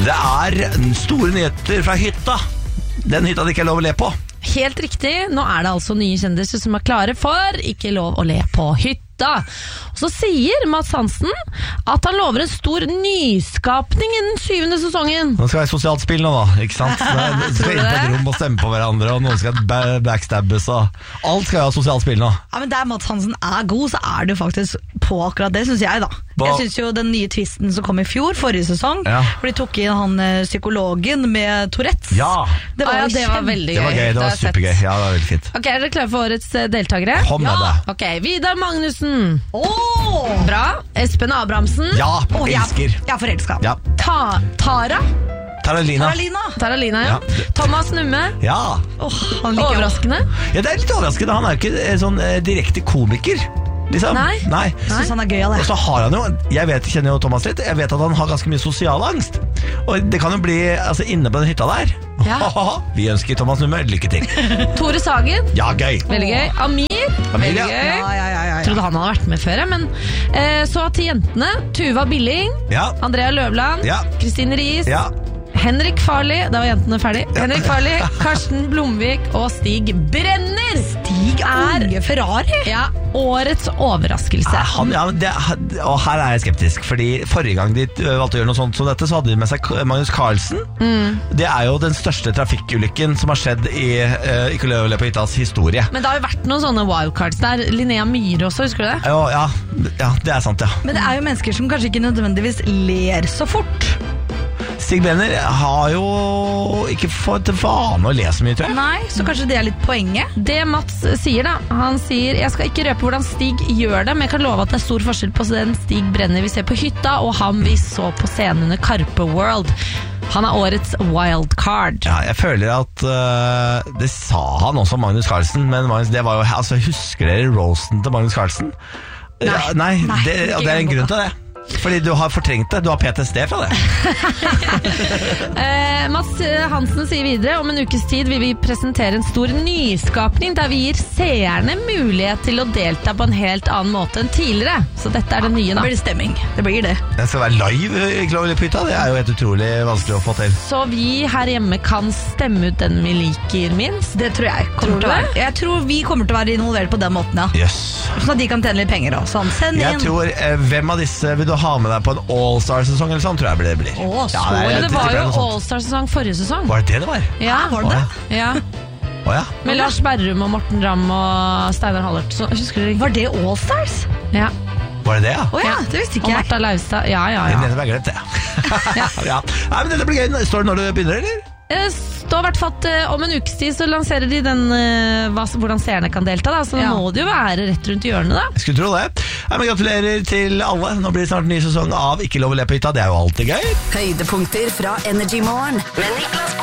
Det store nyheter fra hytta. Den hytta det ikke lov å le på. Helt riktig, nå det altså nye kjendiser som klare for ikke lov å le på hytta. Og så sier Mads Hansen at han lover en stor nyskapning innen 7. sesongen. Nå skal være sosialt spill nå da, ikke sant? Det skal inn på et rom og stemme på hverandre, og noen skal backstabbes, og alt skal ha sosialt spill nå. Ja, men der Mads Hansen god, så det jo faktisk på akkurat det, synes jeg da. Jeg synes jo den nye twisten som kom i forrige sesong, hvor de tok inn han psykologen med Tourettes. Ja, det var veldig gøy. Det var gøy, det var supergøy. Ja, det var veldig fint. Ok, dere klare for årets deltakere? Kom med det. Ok, Vidar Magnussen. Bra. Espen Abrahamsen. Ja, elsker. Jeg forelsker. Ja. Taralina, ja. Thomas Numme. Ja. Overraskende. Ja, det litt overraskende. Han ikke sånn direkte komiker. Liksom. Nei. Jeg synes han gøy av det. Og så har han jo, kjenner jo Thomas litt, jeg vet at han har ganske mye sosial angst. Og det kan jo bli inne på den hytta der. Ja. Vi ønsker Thomas Numme lykke til. Tore Sagen. Ja, gøy. Veldig gøy. Amir, veldig gøy. Ja. Trodde han hadde vært med før, men så til jentene. Tuva Billing, Andrea Løvland, Kristine Ries, Henrik Farley, da var jentene ferdig. Henrik Farley, Karsten Blomvik og Stig Brenner. Stig unge Ferrari. Ja, årets overraskelse. Og her jeg skeptisk, fordi forrige gang de valgte å gjøre noe sånt som dette, så hadde de med seg Magnus Carlsen. Det jo den største trafikkulykken som har skjedd i Ikke lov å le på hyttas historie. Men det har jo vært noen sånne wildcards der. Linnea Myhre også, husker du det? Ja, det sant, ja. Men det jo mennesker som kanskje ikke nødvendigvis ler så fort. Stig Brenner har jo ikke fått vane å le så mye, tror jeg. Nei, så kanskje det litt poenget. Det Mats sier da, han sier jeg skal ikke røpe hvordan Stig gjør det, men jeg kan love at det stor forskjell på den Stig Brenner vi ser på hytta, og han vi så på scenen under Karpe World. Han årets wildcard. Ja, jeg føler at det sa han også, Magnus Carlsen, men Magnus, det var jo, husker dere roasten til Magnus Carlsen? Nei, det en grunn til det. Fordi du har fortrengt det, du har PTSD fra det. Mads Hansen sier videre om en ukes tid vil vi presentere en stor nyskapning der vi gir seerne mulighet til å delta på en helt annen måte enn tidligere. Så dette det nye da. Det blir stemming, det blir det. Det skal være live i Klovlig Pytta, det jo helt utrolig vanskelig å få til. Så vi her hjemme kan stemme ut den vi liker minst? Det tror jeg kommer til å være. Jeg tror vi kommer til å være involvert på den måten, ja. Yes. Sånn at de kan tjene litt penger også. Sånn, send inn. Jeg tror, hvem av disse vil du ha med deg på en All-Star-sesong eller sånn, tror jeg det blir. Det var jo All-Star-sesong forrige sesong. Var det var? Ja, var det? Ja. Med Lars Berrum og Morten Ramm og Steinar Hallert. Husker du ikke? Var det All-Stars? Ja. Var det det, ja? Ja, det visste ikke jeg. Og Martha Laustad, ja. Det var glemt, det. Nei, men dette blir gøy. Står det når det begynner, eller? Står hvert fall om en ukes tid så lanserer de den hvordan seerne kan delta da. Så må det jo være rett rundt hjørnet da. Jeg skulle tro det. Men gratulerer til alle. Nå blir det snart en ny sesong av Ikke lov å le på hytta. Det jo alltid gøy. Høydepunkter fra Energy Morgen med Niklas